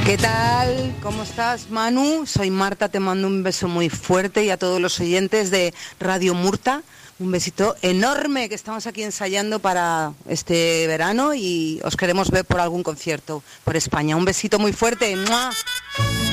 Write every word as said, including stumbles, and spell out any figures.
¿Qué tal? ¿Cómo estás, Manu? Soy Marta, te mando un beso muy fuerte y a todos los oyentes de Radio Murta. Un besito enorme, que estamos aquí ensayando para este verano y os queremos ver por algún concierto por España. Un besito muy fuerte. ¡Mua!